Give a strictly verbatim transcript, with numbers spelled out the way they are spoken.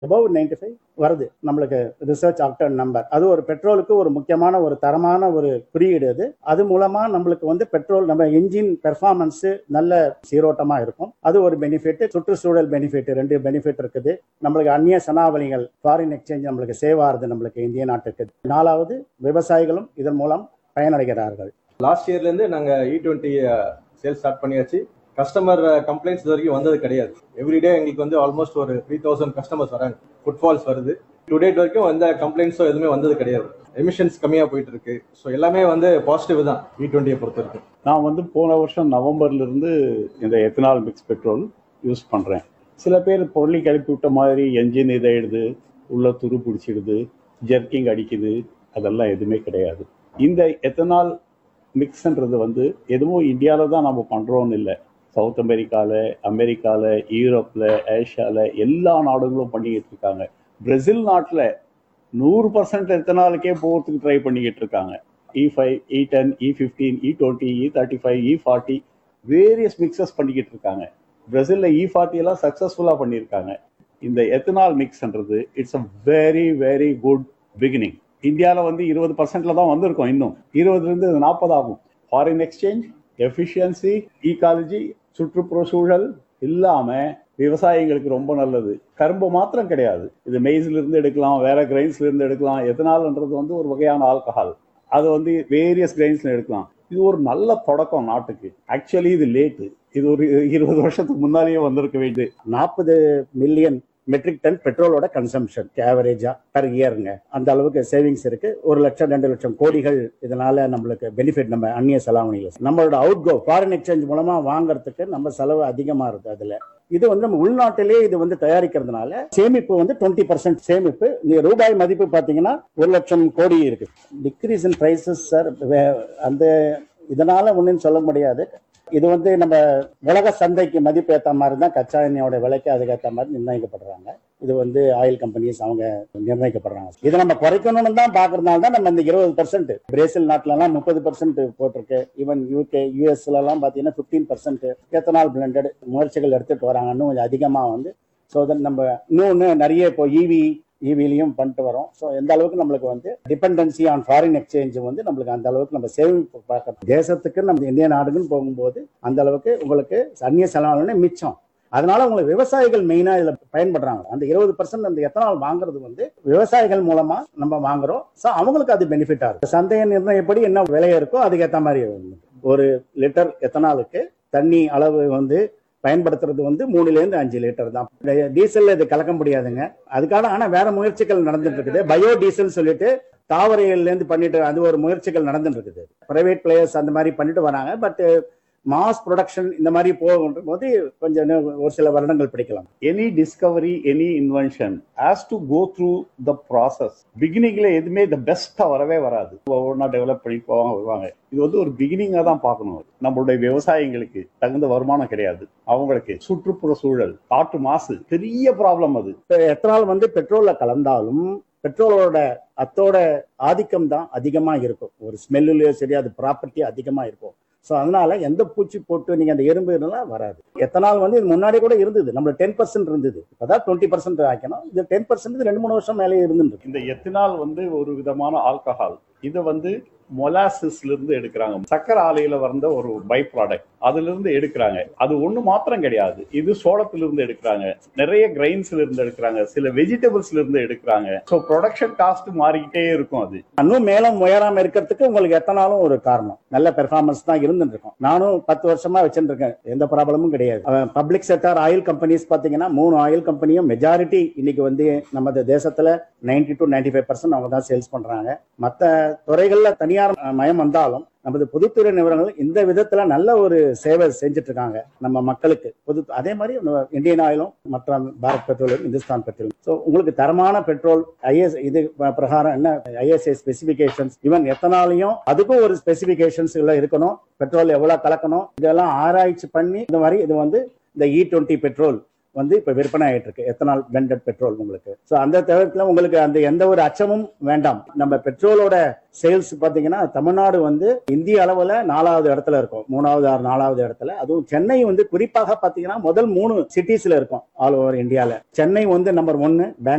above ninety five வருது நம்மளுக்கு research Acton number. அது ஒரு பெட்ரோலுக்கு ஒரு முக்கியமான ஒரு தரமான ஒரு குறியீடு. அது அது மூலமா நம்மளுக்கு வந்து பெட்ரோல் நம்ம என்ஜின் பெர்ஃபார்மன்ஸ் நல்ல சீரோட்டமா இருக்கும். அது ஒரு பெனிஃபிட். சுற்றுச்சூழல் பெனிஃபிட், ரெண்டு பெனிஃபிட் இருக்குது. நம்மளுக்கு அந்நிய செலாவணிகள் ஃபாரின் எக்ஸ்சேஞ்ச் நம்மளுக்கு சேவ் ஆகுது நம்மளுக்கு இந்திய நாட்டுக்கு. நாலாவது, விவசாயிகளும் இதன் மூலம் பயனடைகிறார்கள். லாஸ்ட் இயர்ல இருந்து நாங்க இ டுவெண்ட்டி சேல் ஸ்டார்ட் பண்ணியாச்சு. கஸ்டமர் கம்ப்ளைண்ட்ஸ் இது வரைக்கும் வந்தது கிடையாது. எவ்ரிடே எங்களுக்கு வந்து ஆல்மோஸ்ட் ஒரு த்ரீ தௌசண்ட் கஸ்டமர்ஸ் வராங்க, ஃபுட்ஃபால்ஸ் வருது. டு டேட் வரைக்கும் எந்த கம்ப்ளைண்ட்ஸோ எதுவுமே வந்தது கிடையாது. எமிஷன்ஸ் கம்மியா போயிட்டு இருக்கு. ஸோ எல்லாமே வந்து பாசிட்டிவ் தான் இ டுவெண்ட்டியை பொறுத்த வரைக்கும். நான் வந்து போன வருஷம் நவம்பர்ல இருந்து இந்த எத்தனால் மிக்ஸ் பெட்ரோல் யூஸ் பண்றேன். சில பேர் பொருளை கிளப்பி விட்ட மாதிரி என்ஜின் இதாயிடுது, உள்ள துரு பிடிச்சிடுது, ஜெர்க்கிங் அடிக்குது, அதெல்லாம் எதுவுமே கிடையாது. இந்த எத்தனால் மிக்ஸ்ன்றது வந்து எதுவும் இந்தியாவில் தான் நம்ம பண்ணுறோன்னு இல்லை. சவுத் அமெரிக்காவில், அமெரிக்காவில், யூரோப்பில், ஏஷியாவில் எல்லா நாடுகளும் பண்ணிக்கிட்டு இருக்காங்க. பிரேசில் நாட்டில் நூறு பர்சன்ட் எத்தனாலுக்கே போகிறதுக்கு ட்ரை பண்ணிக்கிட்டு இருக்காங்க. இ ஃபைவ், இ டென், இ ஃபிஃப்டீன், இ டுவெண்ட்டி, இ தேர்ட்டி ஃபைவ், இ ஃபார்ட்டி வேரியஸ் மிக்சஸ் பண்ணிக்கிட்டு இருக்காங்க. பிரேசிலில் இ ஃபார்ட்டி எல்லாம் சக்ஸஸ்ஃபுல்லாக பண்ணியிருக்காங்க. இந்த ethanol மிக்ஸ்ன்றது it's a very very good beginning. இந்தியாவில் வந்து இருபது பர்சன்ட்ல தான் வந்திருக்கோம். இன்னும் இருபதுலேருந்து நாற்பது ஆகும். ஃபாரின் எக்ஸ்சேஞ்ச், எஃபிஷியன்சி, ஈகாலஜி, சுற்றுப்புற சூழல் இல்லாமல் விவசாயிகளுக்கு ரொம்ப நல்லது. கரும்பு மாத்திரம் கிடையாது, இது மெய்ஸ்ல இருந்து எடுக்கலாம், வேற கிரைன்ஸ்ல இருந்து எடுக்கலாம். எத்தனால்ன்றது வந்து ஒரு வகையான ஆல்கஹால், அது வந்து வேரியஸ் கிரைன்ஸ்ல எடுக்கலாம். இது ஒரு நல்ல தொடக்கம் நாட்டுக்கு. ஆக்சுவலி இது லேட்டு, இது ஒரு இருபது வருஷத்துக்கு முன்னாலேயே வந்திருக்க வேண்டியது. நாற்பது மில்லியன் மெட்ரிக் டன் பெட்ரோலோட கன்சம்ஷன் ஆவரேஜா பர் இயருங்க. அந்த அளவுக்கு சேவிங்ஸ் இருக்கு. ஒரு லட்சம் ரெண்டு லட்சம் கோடிகள் இதனால நம்மளுக்கு பெனிஃபிட். நம்ம அந்நிய செலாவணிகள் நம்மளோட அவுட் கோ ஃபாரின் எக்ஸ்சேஞ்ச் மூலமா வாங்குறதுக்கு நம்ம செலவு அதிகமா இருக்கு. அதுல இது வந்து நம்ம உள்நாட்டிலேயே இது வந்து தயாரிக்கிறதுனால சேமிப்பு வந்து டுவெண்ட்டி பர்சன்ட் சேமிப்பு. இந்த ரூபாய் மதிப்பு பாத்தீங்கன்னா ஒரு லட்சம் கோடி இருக்கு. டிக்ரீஸ் இன் பிரைசஸ் சார், அந்த இதனால ஒன்றும் சொல்ல முடியாது. இது வந்து நம்ம உலக சந்தைக்கு மதிப்பு ஏற்ற மாதிரி தான் கச்சா எண்ணெயோட விலைக்கு அதுக்கேற்ற மாதிரி நிர்ணயிக்கப்படுறாங்க. இது வந்து ஆயில் கம்பெனிஸ் அவங்க நிர்ணயிக்கப்படுறாங்க. இதை நம்ம குறைக்கணும்னு தான் பாக்குறதுனால தான் நம்ம இந்த இருபது பர்சன்ட் பிரேசில் நாட்டுல எல்லாம் முப்பது பர்சன்ட் போட்டிருக்கு. ஈவன் யூகே, யூஎஸ்ல எல்லாம் பாத்தீங்கன்னா பிப்டீன் பர்சன்ட் எத்தனால் பிளண்டட் முயற்சிகள் எடுத்துட்டு வராங்க. இன்னும் கொஞ்சம் அதிகமா வந்து ஸோ நம்ம இன்னொன்னு நிறைய இப்போ இவி இவிலையும் பண்ணிட்டு வரோம். ஸோ எந்த அளவுக்கு நம்மளுக்கு வந்து டிபெண்டன்சி ஆன் ஃபாரின் எக்ஸ்சேஞ்ச் வந்து நம்மளுக்கு அந்த அளவுக்கு நம்ம சேமிப்பு பார்க்க தேசத்துக்கு நம்ம இந்திய நாடுன்னு போகும்போது அந்த அளவுக்கு உங்களுக்கு அந்நிய செலவான மிச்சம். அதனால உங்களுக்கு விவசாயிகள் மெயினா இதுல பயன்படுறாங்க. அந்த இருபது பர்சன்ட் அந்த எத்தனால் வாங்குறது வந்து விவசாயிகள் மூலமா நம்ம வாங்குறோம். ஸோ அவங்களுக்கு அது பெனிஃபிட் ஆகும். சந்தைய நிர்ணயப்படி என்ன விலை இருக்கோ அதுக்கேற்ற மாதிரி ஒரு லிட்டர் எத்தனாலுக்கு தண்ணி அளவு வந்து பயன்படுத்துறது வந்து மூணுல இருந்து அஞ்சு லிட்டர் தான். டீசல் இது கலக்க முடியாதுங்க. அதுக்காக ஆனா வேற முயற்சிகள் நடந்துட்டு இருக்குது. பயோ டீசல் சொல்லிட்டு தாவரையில இருந்து பண்ணிட்டு அது ஒரு முயற்சிகள் நடந்துட்டு இருக்குது. பிரைவேட் பிளேயர்ஸ் அந்த மாதிரி பண்ணிட்டு வராங்க. பட் மாஸ் ப்ரொடக்ஷன் இந்த மாதிரி போகும் போது கொஞ்சம் ஒரு சில வருடங்கள் பிடிக்கலாம். Any Discovery, any invention has to go through the process. பிகினிங்ல எதுவுமே த பெஸ்டா வரவே வராது. ஒவ்வொன்றா டெவலப் பண்ணி போவாங்க வருவாங்க. இது வந்து ஒரு பிகினிங்கா தான் பார்க்கணும். நம்மளுடைய விவசாயிகளுக்கு தகுந்த வருமானம் கிடையாது. அவங்களுக்கு சுற்றுப்புற சூழல், காற்று மாசு பெரிய ப்ராப்ளம். அது எத்தனால் வந்து பெட்ரோல்ல கலந்தாலும் பெட்ரோலோட அத்தோட ஆதிக்கம் தான் அதிகமா இருக்கும். ஒரு ஸ்மெல்லுலயோ சரி, அது ப்ராப்பர்ட்டி அதிகமா இருக்கும். ஸோ அதனால எந்த பூச்சி போட்டு நீங்க அந்த எறும்பு எல்லாம் வராது. எத்தனால் வந்து இது முன்னாடி கூட இருந்தது. நம்ம டென் பர்சன்ட் இருந்தது, இப்பதான் டுவெண்ட்டி பர்சன்ட் ஆக்கணும். இது டென் பர்சன்ட் ரெண்டு மூணு வருஷம் மேலே இருந்துருக்கு. இந்த எத்தனால் வந்து ஒரு விதமான ஆல்கஹால். இதை வந்து மொலாசிஸ்ல இருந்து எடுக்கிறாங்க. சக்கரை ஆலையில வந்த ஒரு பை ப்ராடக்ட், அதுல இருந்து எடுக்கிறாங்க. அது ஒண்ணு மாத்திரம் கிடையாது, இது சோளத்துல இருந்து எடுக்கிறாங்க, நிறைய கிரைன்ஸ்ல இருந்து எடுக்கிறாங்க, சில வெஜிடபிள்ஸ்ல இருந்து எடுக்கிறாங்க. ஸோ ப்ரொடக்ஷன் காஸ்ட் மாறிக்கிட்டே இருக்கும். அது இன்னும் மேலும் உயராம இருக்கிறதுக்கு உங்களுக்கு எத்தனாலும் ஒரு காரணம். நல்ல பெர்ஃபார்மன்ஸ் தான் இருந்துட்டு இருக்கும். நானும் பத்து வருஷமா வச்சுட்டு இருக்கேன், எந்த ப்ராப்ளமும் கிடையாது. பப்ளிக் செக்டர் ஆயில் கம்பெனிஸ் பாத்தீங்கன்னா மூணு ஆயில் கம்பெனியும் மெஜாரிட்டி இன்னைக்கு வந்து நம்ம தேசத்துல ninety to ninety five percent அவங்க தான் சேல்ஸ் பண்றாங்க. மற்ற துறைகள்ல தனியார் மயம் வந்தாலும் நமது பொதுத்துறை நிறுவனங்கள் இந்த விதத்துல நல்ல ஒரு சேவை செஞ்சுட்டு இருக்காங்க நம்ம மக்களுக்கு. பொது அதே மாதிரி இந்தியன் ஆயிலும் மற்ற பாரத் பெட்ரோலும் இந்துஸ்தான் பெட்ரோலும். ஸோ உங்களுக்கு தரமான பெட்ரோல் ஐஎஸ் இது பிரகாரம் என்ன ஐஎஸ்ஐ ஸ்பெசிபிகேஷன்ஸ், ஈவன் எத்தனாலையும் அதுக்கும் ஒரு ஸ்பெசிபிகேஷன்ஸ் இருக்கணும். பெட்ரோல் எவ்வளவு கலக்கணும் இதெல்லாம் ஆராய்ச்சி பண்ணி இந்த மாதிரி இது வந்து இந்த இ டுவெண்ட்டி பெட்ரோல் வந்து இப்ப விற்பனை ஆயிட்டு இருக்கு. எத்தனால் பிளெண்டட் பெட்ரோல் உங்களுக்கு. ஸோ அந்த தவிரத்துல உங்களுக்கு அந்த எந்த ஒரு அச்சமும் வேண்டாம். நம்ம பெட்ரோலோட சேல்ஸ் பாத்தீங்கன்னா தமிழ்நாடு வந்து இந்திய அளவுல நாலாவது இடத்துல இருக்கும், மூணாவது ஆறு நாலாவது இடத்துல. அதுவும் சென்னை வந்து குறிப்பாக பாத்தீங்கன்னா முதல் மூணு சிட்டிஸ்ல இருக்கும் ஆல் ஓவர் இந்தியால. சென்னை வந்து நம்பர் ஒன்னு,